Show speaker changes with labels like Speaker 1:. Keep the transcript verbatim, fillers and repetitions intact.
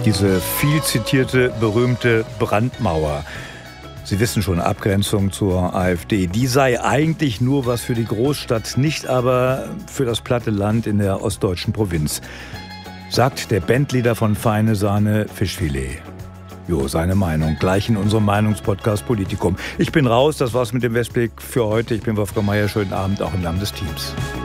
Speaker 1: Diese viel zitierte, berühmte Brandmauer. Sie wissen schon, Abgrenzung zur AfD, die sei eigentlich nur was für die Großstadt, nicht aber für das platte Land in der ostdeutschen Provinz. Sagt der Bandleader von Feine Sahne Fischfilet. Jo, seine Meinung, gleich in unserem Meinungspodcast Politikum. Ich bin raus, das war's mit dem Westblick für heute. Ich bin Wolfgang Meier, schönen Abend auch im Namen des Teams.